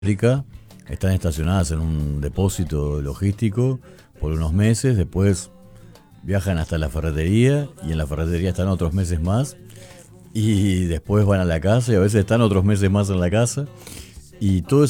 Rica, están estacionadas en un depósito logístico por unos meses, después viajan hasta la ferretería y en la ferretería están otros meses más y después van a la casa y a veces están otros meses más en la casa y todo